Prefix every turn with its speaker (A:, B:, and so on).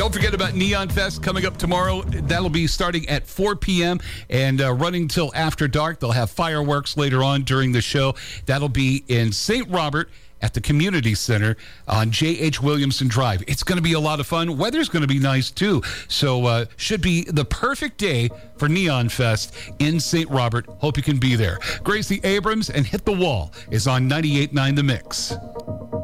A: Don't forget about Neon Fest coming up tomorrow. That'll be starting at 4 p.m. and running till after dark. They'll have fireworks later on during the show. That'll be in St. Robert at the Community Center on J.H. Williamson Drive. It's going to be a lot of fun. Weather's going to be nice, too. So should be the perfect day for Neon Fest in St. Robert. Hope you can be there. Gracie Abrams and Hit the Wall is on 98.9 The Mix.